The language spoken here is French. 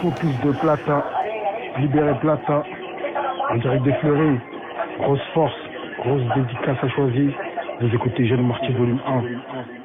Focus de Plata, Libéré Plata, en direct des Fleuris, grosse force, grosse dédicace à choisir. Vous écoutez Jeune Marty volume 1.